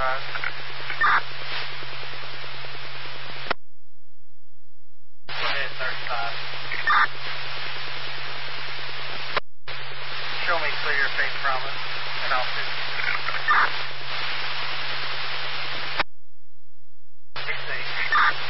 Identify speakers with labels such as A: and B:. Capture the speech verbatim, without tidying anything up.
A: thirty-five. Go ahead, thirty-five. Show me clear, fake promise, and I'll fix it.